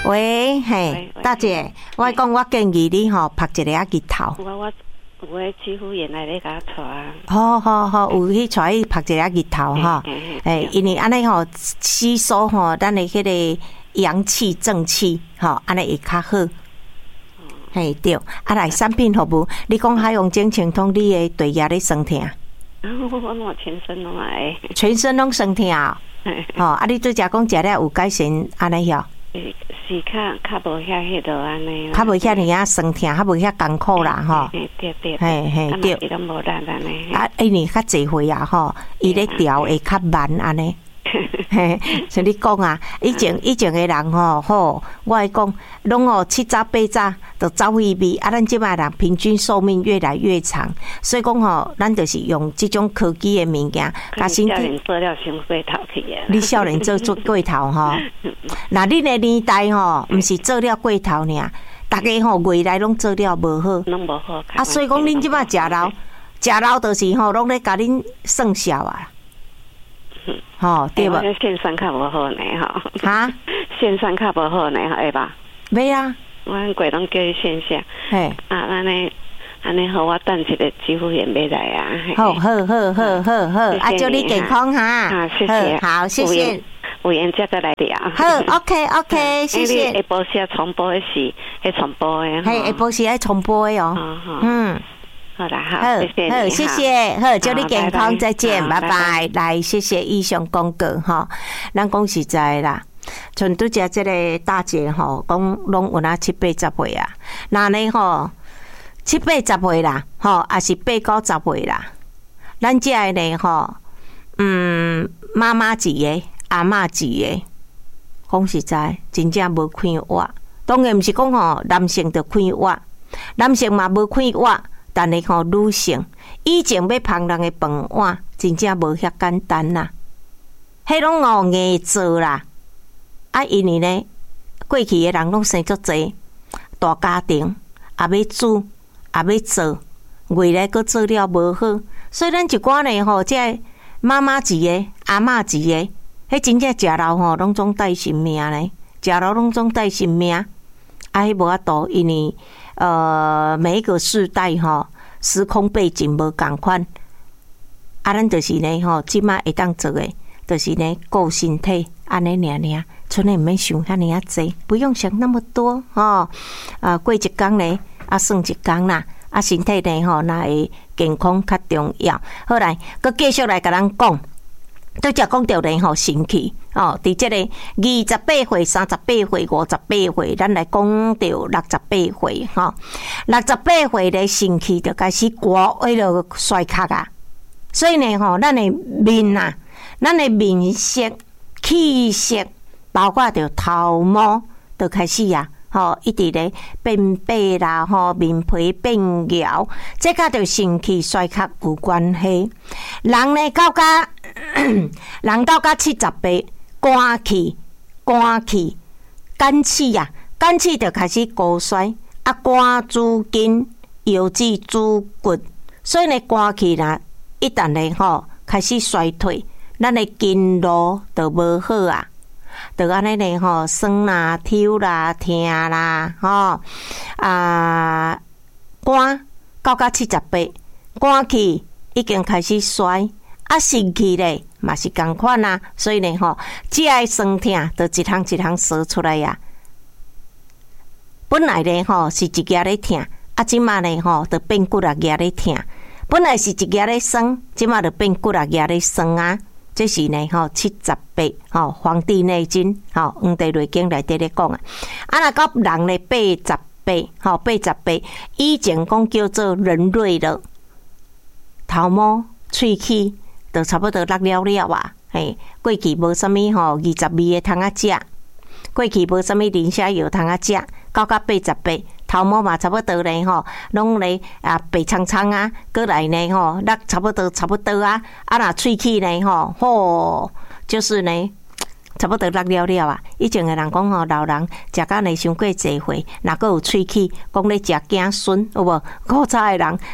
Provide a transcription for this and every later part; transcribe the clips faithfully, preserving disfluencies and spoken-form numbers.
喂，嘿，大姐，我讲我建议你吼拍一个啊日头。 我我有诶师傅原来咧甲我带啊。 好好好，有去带伊拍一个啊日头哈。诶，因为安尼吼吸收吼，咱诶迄个阳气正气吼，安尼会较好。嘿对，啊来产品服务，你讲海洋精清通，你诶对牙咧酸痛？ 我我全身拢会。全身拢酸痛哦。吼，啊你对食讲食了有改善安尼哟？ 是较较无遐迄落安尼， 较无遐尼啊酸痛，较无遐艰苦啦吼。 对对， 嘿嘿对。 伊拢无力安尼。 啊，因为较济岁啊吼，伊咧调会较慢安尼。嘿，像你讲啊，以前以前的人吼，吼，我会讲，拢哦七早八早就走去味，啊，咱即摆人平均寿命越来越长，所以讲吼，咱就是用即种科技的物件， 甲身体做了上过头去啊。 你少年做做过头吼，那恁的年代吼，毋是做了过头尔，大家吼未来拢做了无好， 拢无好。 啊，所以讲恁即摆食老，食老就是吼，拢咧甲恁算数啊。吼，对无？ 线上较无好呢，吼。 哈？ 线上较无好呢，会吧？ 袂啊， 我过拢叫伊线下。 嘿。 啊，安尼安尼好，我等一个师傅也要来啊。 好好好好好好，啊，祝你健康哈。 啊，谢谢。 好，谢谢。 有缘再过来聊。 好 ，OK OK， 谢谢。 下晡时重播的是，迄重播的。 嘿，下晡时爱重播的哦。嗯。 好啦，好，谢谢， 好，谢谢，好，祝你健康，再见，拜拜。来，谢谢以上广告哈，咱讲实在啦，像拄只这个大姐吼，讲拢有那七八十岁啊，那呢吼七八十岁啦，吼，也是八九十岁啦，咱这个呢吼，嗯，妈妈级的、阿嬷级的，讲实在，真正无开挖，当然毋是讲吼男性就开挖，男性嘛无开挖。但是吼，女性以前要烹人的饭碗，真正无遐简单啦。迄拢哦硬做啦。啊，因为呢，过去的人拢生足济大家庭，也要煮，也要做，未来佫做了无好，所以咱一寡呢吼，即妈妈级的、阿嬷级的，迄真正食老吼，拢总带性命呢，食老拢总带性命。啊，迄无法度，因为呃，每一个世代吼，时空背景无共款。啊，咱就是呢吼，即摆会当做诶，就是呢顾身体，安尼尔尔，剩诶毋免想遐尔啊济，不用想那么多吼。啊，过一工呢，啊算一工啦。啊，身体呢吼，若会健康较重要。好来，佮继续来甲咱讲。都只讲到咧吼，神气哦！伫即个二十八岁、三十八岁、五十八岁，咱来讲到六十八岁吼。六十八岁咧，神气就开始刮为了衰壳啊。所以呢吼，咱的面啊，咱的面色、气色，包括着头毛，都开始啊。吼，一直咧变白啦，吼面皮变摇，这甲着神气衰壳有关系。人呢到甲人到甲七十八，肝气肝气肝气啊，肝气就开始高衰，啊肝主筋，腰子主骨，所以呢肝气啦，一旦呢吼开始衰退，咱的筋络就无好啊。就安尼呢吼，酸啦、抽啦、痛啦，吼啊，肝到到七十八，肝气已经开始衰，啊，肾气咧嘛是共款啦，所以呢吼，只爱酸痛，就一项一项说出来呀。本来呢吼是一家咧痛，啊，即马呢吼就变骨啊家咧痛，本来是一家咧酸，即马就变骨啊家咧酸啊。这是呢吼七十八吼《黄帝内经》吼《黄帝内经》内底咧讲啊，啊若到人咧八十八吼八十八，以前讲叫做人瑞了，头毛、喙齿都差不多落了了啊，嘿，过去无啥物吼二十味诶通啊食，过去无啥物磷虾油通啊食，到到八十八。头毛嘛差不多咧吼，拢咧啊白苍苍啊，过来呢吼，那差不多差不多啊，啊那喙齿呢吼，吼就是呢差不多落了了啊。以前诶人讲吼，老人食到呢伤过济岁，若个有喙齿，讲咧食子孙，有无？古早诶人，迄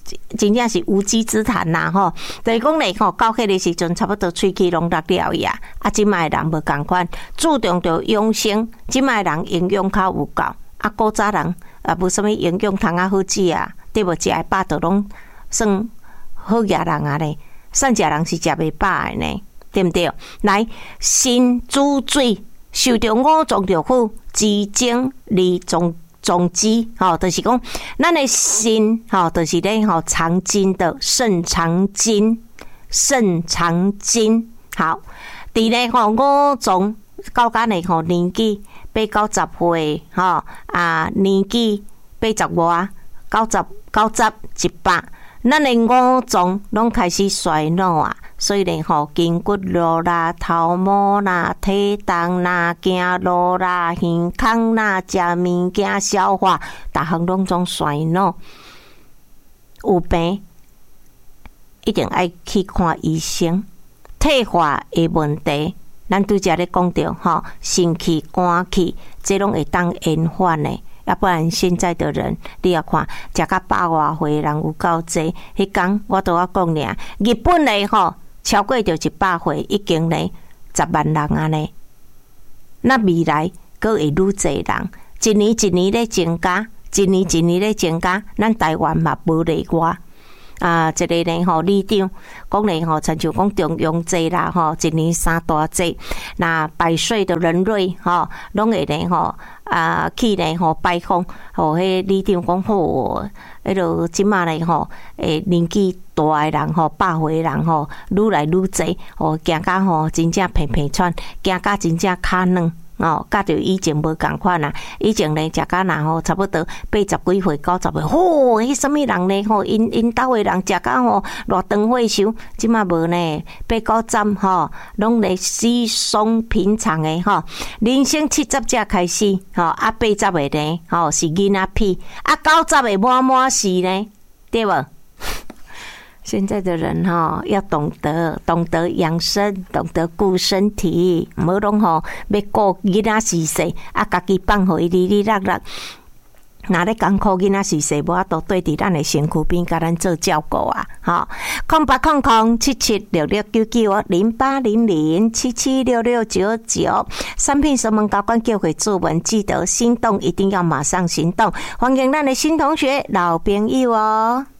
真正是无稽之谈呐吼。就是讲咧吼，到迄个时阵差不多喙齿拢落了呀，啊，即卖人无共款，注重着养生，即卖人营养较有够，啊，古早人啊无啥物营养通啊好食啊，对无？食会饱都拢算好野人啊咧，善食人是食袂饱诶呢，对毋对？来，心主水，受着五脏着好，自精力总。总之，吼，就是讲，咱的心，吼，就是咧，吼，藏精的肾藏精，肾藏精。好，伫咧吼五脏到甲咧吼年纪八九十岁，吼啊年纪八十外九十九十一百，咱的五脏拢开始衰老啊。所以咧吼，筋骨弱啦、头毛啦、体重啦、走路啦、耳孔啦、食物件、消化，逐项拢总衰老。有病一定爱去看医生。退化的问题，咱拄则咧讲着吼，肾气、肝气，这拢会当延缓的。要不然现在的人，你要看，食到百外岁人有够济。迄天我都要讲俩，日本嘞吼。超过着一百岁，已经咧十万人啊咧。那未来阁会愈侪人，一年一年咧增加，一年一年咧增加。咱台湾嘛无例外。啊，一个咧吼，里长讲咧吼，亲像讲中央节啦吼，一年三大节，那百岁的人瑞吼，拢会咧吼啊去咧吼拜访，吼迄里长讲吼，迄落即马咧吼，诶年纪大诶人吼，百岁人吼，愈来愈济，吼行甲吼真正平平喘，行甲真正骹软。哦，甲着以前无共款啦。以前咧，食甲若吼差不多八十几岁、九十岁，吼，迄什么人咧？吼，因因兜诶人食甲吼偌长岁寿，即马无呢，八九十吼，拢咧稀松平常诶吼。人生七十才开始，吼啊八十诶呢，吼是囡仔屁，啊九十诶满满是呢，对无？现在的人哈，要懂得懂得养生，懂得顾身体，唔好拢吼要顾囡仔逝世，啊，家己放互伊哩哩落落。若咧艰苦囡仔逝世，无法度对伫咱的身躯边，甲咱做照顾啊！吼，空八空空七七六六九九零八零零七七六六九九，产品什么高官叫回作文，记得心动一定要马上行动，欢迎咱的新同学、老朋友哦。